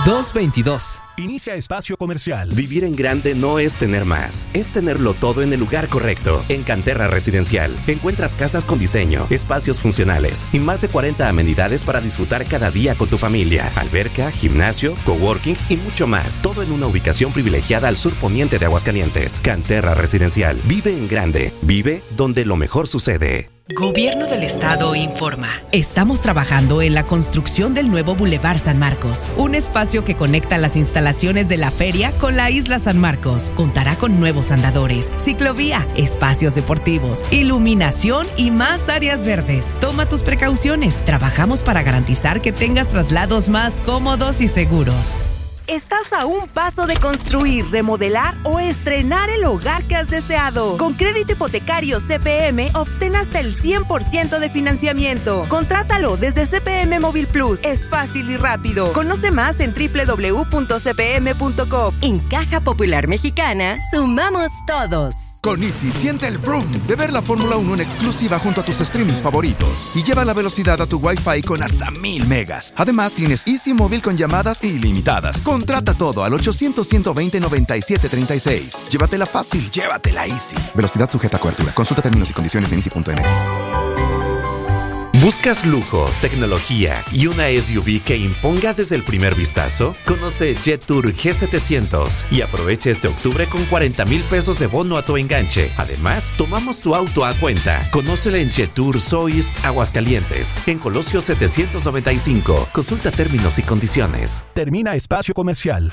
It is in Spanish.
222. Inicia espacio comercial. Vivir en grande no es tener más, es tenerlo todo en el lugar correcto. En Canterra Residencial encuentras casas con diseño, espacios funcionales y más de 40 amenidades para disfrutar cada día con tu familia. Alberca, gimnasio, coworking y mucho más. Todo en una ubicación privilegiada al sur poniente de Aguascalientes. Canterra Residencial. Vive en grande. Vive donde lo mejor sucede. Gobierno del Estado informa. Estamos trabajando en la construcción del nuevo Boulevard San Marcos, un espacio que conecta las instalaciones de la feria con la isla San Marcos. Contará con nuevos andadores, ciclovía, espacios deportivos, iluminación y más áreas verdes. Toma tus precauciones. Trabajamos para garantizar que tengas traslados más cómodos y seguros. Estás a un paso de construir, remodelar o estrenar el hogar que has deseado. Con crédito hipotecario CPM, obtén hasta el 100% de financiamiento. Contrátalo desde CPM Móvil Plus. Es fácil y rápido. Conoce más en www.cpm.com. En Caja Popular Mexicana, sumamos todos. Con Easy, siente el vroom de ver la Fórmula 1 en exclusiva junto a tus streamings favoritos. Y lleva la velocidad a tu Wi-Fi con hasta 1000 megas. Además, tienes Easy Móvil con llamadas ilimitadas. Contrata todo al 800-120-9736. Llévatela fácil, llévatela Easy. Velocidad sujeta a cobertura. Consulta términos y condiciones en easy.mx. ¿Buscas lujo, tecnología y una SUV que imponga desde el primer vistazo? Conoce Jetour G700 y aprovecha este octubre con 40,000 pesos de bono a tu enganche. Además, tomamos tu auto a cuenta. Conócela en Jetour Soist Aguascalientes, en Colosio 795. Consulta términos y condiciones. Termina espacio comercial.